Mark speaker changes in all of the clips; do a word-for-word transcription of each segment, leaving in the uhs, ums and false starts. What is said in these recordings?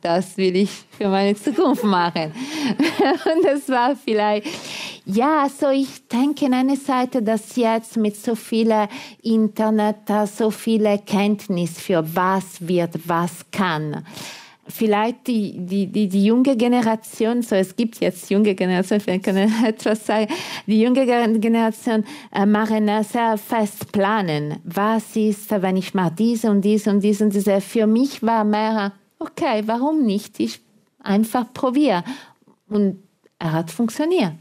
Speaker 1: das will ich für meine Zukunft machen. Und das war vielleicht, ja, so ich denke an einer Seite, dass jetzt mit so viel Internet, so viel Kenntnis für was wird, was kann. Vielleicht die, die, die, die junge Generation, so es gibt jetzt junge Generation, wir können etwas sagen, die junge Generation äh, machen sehr fest planen. Was ist, wenn ich mache diese und diese und diese und diese. Für mich war mehr, okay, warum nicht? Ich einfach probiere. Und er hat funktioniert.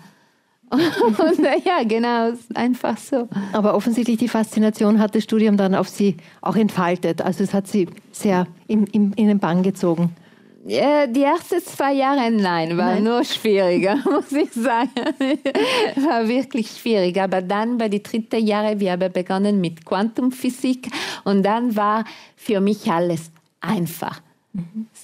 Speaker 1: Und ja, genau, einfach so.
Speaker 2: Aber offensichtlich die Faszination hat das Studium dann auf Sie auch entfaltet. Also es hat Sie sehr in, in, in den Bann gezogen.
Speaker 1: Ja, die ersten zwei Jahre, nein, war nein. nur schwieriger, muss ich sagen. War wirklich schwierig. Aber dann bei den dritten Jahren, wir haben begonnen mit Quantumphysik und dann war für mich alles einfach. Mhm. So,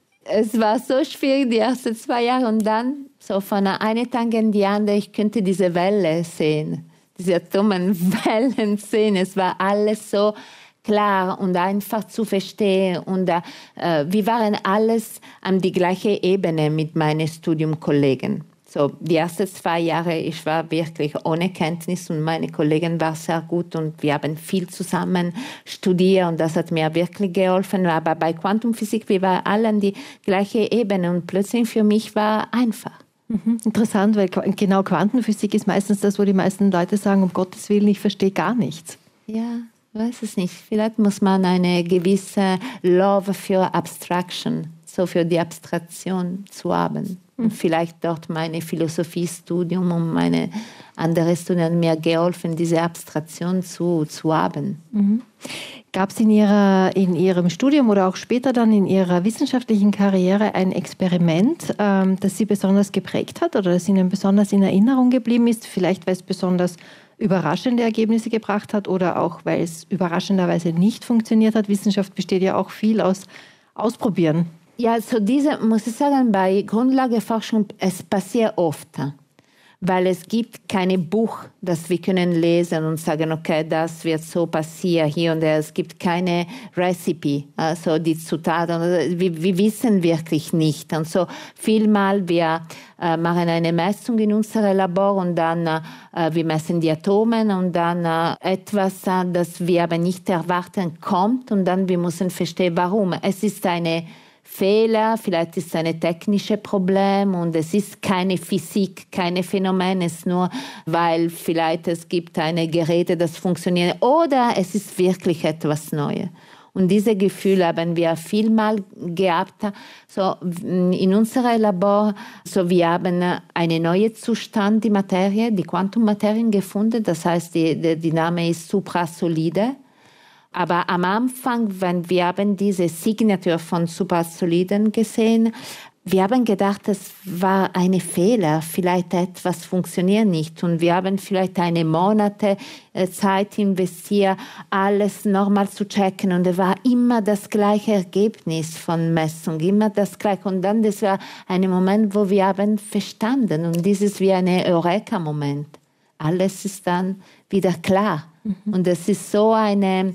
Speaker 1: es war so schwierig die ersten zwei Jahre und dann so von einem Tag in die andere, ich könnte diese Welle sehen, diese Atomenwellen sehen. Es war alles so klar und einfach zu verstehen. Und äh, wir waren alles an die gleiche Ebene mit meinen Studiumkollegen. So, die ersten zwei Jahre, ich war wirklich ohne Kenntnis und meine Kollegen waren sehr gut und wir haben viel zusammen studiert und das hat mir wirklich geholfen. Aber bei Quantumphysik, wir waren alle an die gleiche Ebene und plötzlich für mich war einfach.
Speaker 2: Mhm. Interessant, weil genau Quantenphysik ist meistens das, wo die meisten Leute sagen, um Gottes Willen, ich verstehe gar nichts.
Speaker 1: Ja, weiß es nicht. Vielleicht muss man eine gewisse Love für Abstraction, so für die Abstraktion zu haben. Und vielleicht dort meine Philosophiestudium und meine andere Studien mir geholfen, diese Abstraktion zu, zu haben.
Speaker 2: Mhm. Gab es in, ihrer, in Ihrem Studium oder auch später dann in Ihrer wissenschaftlichen Karriere ein Experiment, ähm, das Sie besonders geprägt hat oder das Ihnen besonders in Erinnerung geblieben ist? Vielleicht, weil es besonders überraschende Ergebnisse gebracht hat oder auch, weil es überraschenderweise nicht funktioniert hat. Wissenschaft besteht ja auch viel aus Ausprobieren.
Speaker 1: Ja, so diese, muss ich sagen, bei Grundlagenforschung, es passiert oft, weil es gibt kein Buch, das wir können lesen und sagen, okay, das wird so passieren hier und da. Es gibt keine Recipe, also die Zutaten, wir, wir wissen wirklich nicht. Und so vielmal wir äh, machen eine Messung in unserem Labor und dann äh, wir messen die Atome und dann äh, etwas, äh, das wir aber nicht erwarten, kommt und dann wir müssen verstehen, warum. Es ist eine Fehler, vielleicht ist es ein technisches Problem und es ist keine Physik, keine Phänomen, es ist nur, weil vielleicht es gibt eine Geräte, das funktioniert oder es ist wirklich etwas Neues. Und diese Gefühle haben wir vielmal gehabt. So, in unserem Labor, so, wir haben einen neuen Zustand, die Materie, die Quantummaterien gefunden, das heißt, die, die, die Name ist suprasolide. Aber am Anfang, wenn wir haben diese Signatur von Suprasoliden gesehen, wir haben gedacht, es war ein Fehler, vielleicht etwas funktioniert nicht. Und wir haben vielleicht eine Monate Zeit investiert, alles nochmal zu checken. Und es war immer das gleiche Ergebnis von Messung, immer das gleiche. Und dann, das war ein Moment, wo wir haben verstanden. Und das ist wie ein Eureka-Moment. Alles ist dann wieder klar. Mhm. Und es ist so ein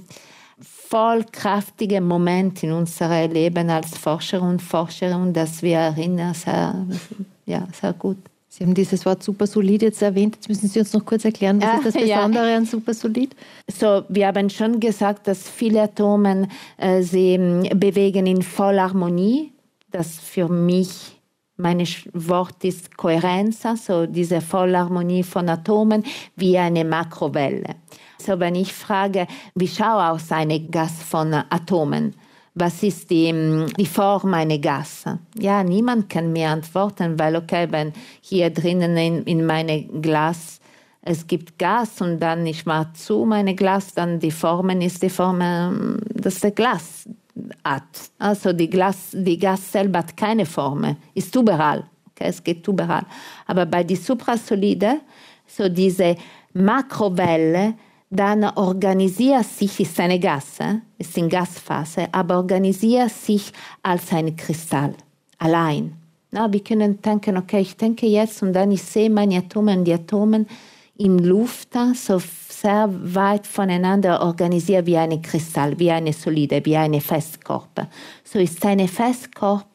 Speaker 1: vollkraftiger Moment in unserem Leben als Forscher und Forscherin, dass wir erinnern, sehr, ja, sehr gut.
Speaker 2: Sie haben dieses Wort supersolid jetzt erwähnt. Jetzt müssen Sie uns noch kurz erklären, was ja, ist das Besondere ja. an supersolid?
Speaker 1: So, wir haben schon gesagt, dass viele Atome äh, sie bewegen in Vollharmonie. Das für mich mein Wort ist Kohärenz, also diese Vollharmonie von Atomen wie eine Makrowelle. So, wenn ich frage, wie schaut aus ein Gas von Atomen? Was ist die, die Form eines Gas? Ja, niemand kann mir antworten, weil, okay, wenn hier drinnen in, in meinem Glas es gibt Gas und dann ich mache zu meine Glas, dann die Form ist die Form, das der Glas hat. Also die, Glas, die Gas selber hat keine Form, ist überall. Okay, es geht überall. Aber bei den Suprasoliden, so diese Makrowelle, dann organisiert sich, ist eine Gas, äh? ist in Gasphase, aber organisiert sich als ein Kristall, allein. Na, wir können denken, okay, ich denke jetzt und dann ich sehe meine Atome und die Atome in Luft, so sehr weit voneinander organisiert wie ein Kristall, wie eine solide, wie eine Festkorb. So ist eine Festkorb